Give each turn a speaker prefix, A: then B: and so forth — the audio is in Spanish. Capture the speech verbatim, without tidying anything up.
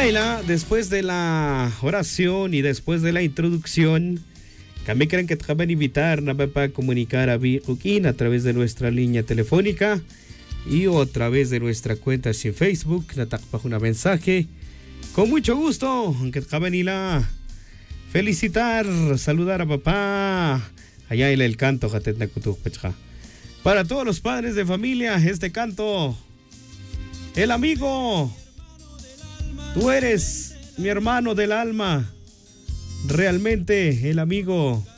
A: Yaila, después de la oración y después de la introducción, también creen que te van a invitar para comunicar a Bicuquín a través de nuestra línea telefónica y o a través de nuestra cuenta en Facebook, una mensaje. Con mucho gusto, que te van a ir a felicitar, saludar a papá. Allá en el canto, para todos los padres de familia, este canto, el amigo. Tú eres mi hermano del alma, realmente el amigo